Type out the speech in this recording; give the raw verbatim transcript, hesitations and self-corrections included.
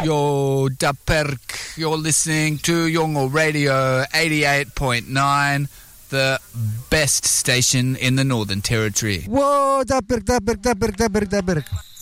Yo, Daperk, you're listening to Yongo Radio eighty-eight point nine, the best station in the Northern Territory. Whoa, Daperk, Daperk, Daperk, Daperk, Daperk.